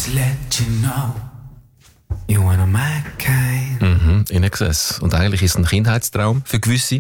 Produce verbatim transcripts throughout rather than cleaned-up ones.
Just let you know you wanna my kind. Mhm, in Excess. Und eigentlich ist es ein Kindheitstraum für gewisse.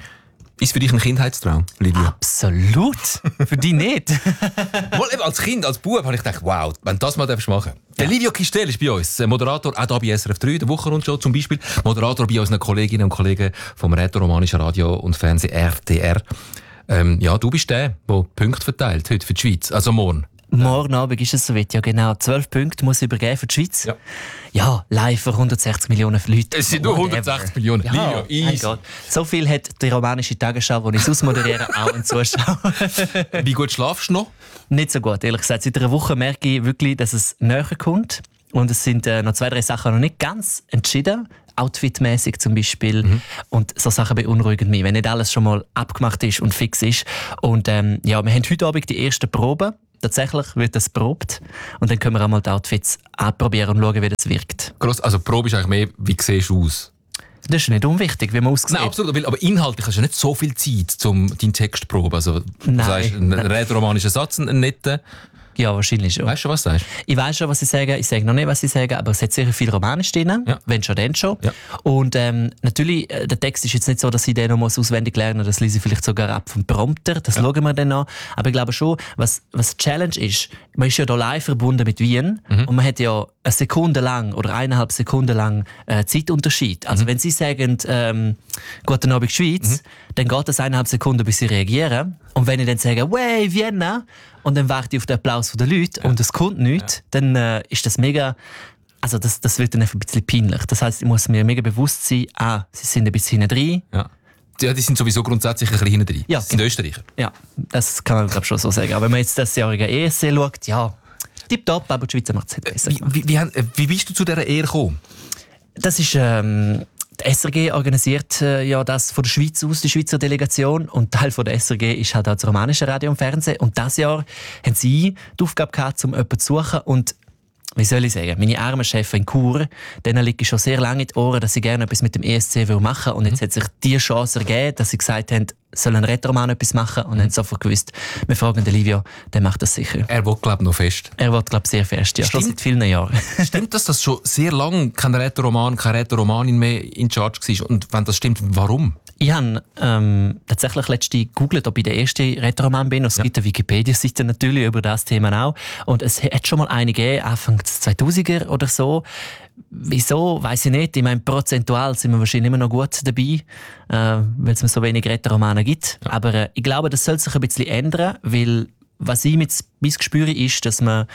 Ist für dich ein Kindheitstraum, Livio? Absolut. Für dich nicht. Mal eben als Kind, als Bub, habe ich gedacht, wow, wenn du das mal machen darfst. Der Livio Kistel ist bei uns, Moderator, auch hier bei S R F drei, der Wochenrundschau zum Beispiel. Moderator bei unseren Kolleginnen und Kollegen vom rätoromanischen Radio und Fernsehen R T R. Ähm, ja, du bist der, der Punkte verteilt heute für die Schweiz, also morgen. Morgen Abend ist es soweit, ja genau. zwölf Punkte muss ich übergeben für die Schweiz. Ja, ja live für hundertsechzig Millionen Leute. es sind nur hundertsechzig Millionen. Ja, Livio, mein Gott. So viel hat die romanische Tagesschau, die ich ausmoderiere, auch einen Zuschauer. Wie gut schlafst du noch? Nicht so gut, ehrlich gesagt. Seit einer Woche merke ich wirklich, dass es näher kommt. Und es sind äh, noch zwei, drei Sachen noch nicht ganz entschieden. Outfitmäßig zum Beispiel. Mhm. Und so Sachen beunruhigen mich, wenn nicht alles schon mal abgemacht ist und fix ist. Und ähm, ja, wir haben heute Abend die ersten Proben. Tatsächlich wird das probt. Und dann können wir auch mal die Outfits anprobieren und schauen, wie das wirkt. Gross, also die Probe ist eigentlich mehr, wie siehst du aus? Das ist nicht unwichtig, wie man aussieht. Nein, absolut. Aber inhaltlich hast du ja nicht so viel Zeit, um deinen Text zu proben. Also, du Nein. sagst einen rätoromanischen Satz, einen netten. Ja, wahrscheinlich schon. Weißt du schon, was du sagst? Ich weiss schon, was ich sage. Ich sage noch nicht, was ich sage, aber es hat sehr viel Romanisch drin. Ja. Wenn schon, dann schon. Ja. Und ähm, natürlich, äh, der Text ist jetzt nicht so, dass ich den noch mal auswendig lernen muss. Das lese ich vielleicht sogar ab vom Prompter. Das Ja. schauen wir dann noch. Aber ich glaube schon, was, was die Challenge ist, man ist ja hier live verbunden mit Wien mhm. und man hat ja eine Sekunde lang oder eineinhalb Sekunden lang äh, Zeitunterschied. Also mhm. wenn Sie sagen, ähm, «Guten Abend, Schweiz», mhm. dann geht das eineinhalb Sekunden, bis Sie reagieren. Und wenn ich dann sage «Wey, Vienna», und dann warte ich auf den Applaus der Leute ja. und es kommt nichts, ja. dann äh, ist das mega, also das, das wird dann einfach ein bisschen peinlich. Das heisst, ich muss mir mega bewusst sein, ah, sie sind ein bisschen hinten drin. Ja. Ja, die sind sowieso grundsätzlich ein bisschen hinten drin. Ja. Das sind Österreicher. Ja, das kann man glaube schon so sagen. Aber wenn man jetzt das jährige E S C schaut, ja, tipptopp, aber die Schweizer macht es nicht besser. Wie, wie, wie, wie bist du zu dieser Ehre gekommen? Das ist... Ähm, Die S R G organisiert äh, ja das von der Schweiz aus, die Schweizer Delegation. Und Teil von der S R G ist halt auch das romanische Radio und Fernsehen. Und dieses Jahr haben sie die Aufgabe gehabt, um jemanden zu suchen. Und wie soll ich sagen, meine armen Chefs in Chur, denen liegt schon sehr lange in die Ohren, dass sie gerne etwas mit dem E S C machen wollen. Und jetzt hat sich die Chance ergeben, dass sie gesagt haben, soll ein Rätoroman etwas machen. Und mhm. haben sofort gewusst, wir fragen den Livio, der macht das sicher. Er will, glaube ich, noch fest. Er will, glaube ich, sehr fest, ja. Schon seit vielen Jahren. Stimmt das, dass schon sehr lange kein Rätoroman, keine Rätoromanin mehr in Charge war? Und wenn das stimmt, warum? Ich habe ähm, tatsächlich letztens gegoogelt, ob ich der erste Rätoroman bin. Es ja. gibt eine Wikipedia-Seite natürlich über das Thema auch. Und es hat schon mal eine gegeben, Anfang des zweitausender oder so. Wieso, weiss ich nicht. Ich meine, prozentual sind wir wahrscheinlich immer noch gut dabei, äh, weil es mir so wenig Rätoromane gibt. Ja. Aber äh, ich glaube, das soll sich ein bisschen ändern, weil was ich mit mein Gespür ist, dass man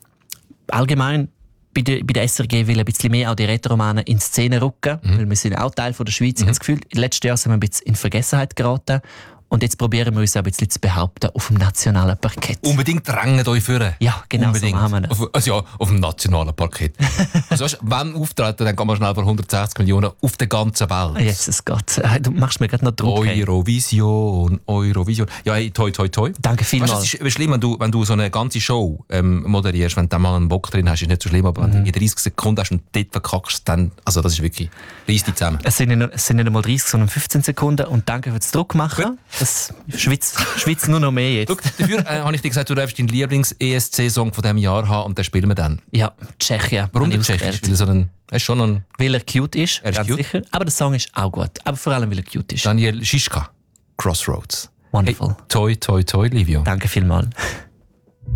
allgemein bei der, bei der S R G will ein bisschen mehr auch die Rätoromanen in die Szene rücken, mhm. weil wir sind auch Teil von der Schweiz. Mhm. Ich habe das Gefühl, letztes Jahr sind wir ein bisschen in Vergessenheit geraten. Und jetzt probieren wir uns ein bisschen zu behaupten auf dem nationalen Parkett. Unbedingt drängt euch führen. Ja, genau Unbedingt. So machen wir das. Auf, also ja, auf dem nationalen Parkett. Also weißt, wenn auftreten, dann kann man schnell für hundertsechzig Millionen auf der ganzen Welt. Jesus Gott, du machst mir gerade noch Druck. Eurovision, Eurovision. Ja, hey, toi, toi, toi. Danke vielmals. Weißt, es ist schlimm, wenn du, wenn du so eine ganze Show ähm, moderierst, wenn du dann mal einen Bock drin hast, ist nicht so schlimm, aber mhm. wenn du in dreißig Sekunden hast und dort verkackst, dann, also das ist wirklich, reiss dich zusammen. Es sind, nicht, es sind nicht einmal dreißig, sondern fünfzehn Sekunden und danke für das Druck machen. Das Schweiz, Schweiz nur noch mehr jetzt. Schau, dafür äh, habe ich dir gesagt, du darfst deinen Lieblings-E S C-Song von diesem Jahr haben und den spielen wir dann. Ja, Tschechien. Warum der Tschechisch? Weil er, so ein, er ist schon ein... Weil er cute ist, er ist ganz cute. sicher. Aber der Song ist auch gut. Aber vor allem, weil er cute ist. Daniel Schischka, Crossroads. Wonderful. Hey, toi, toi, toi, Livio. Danke vielmals.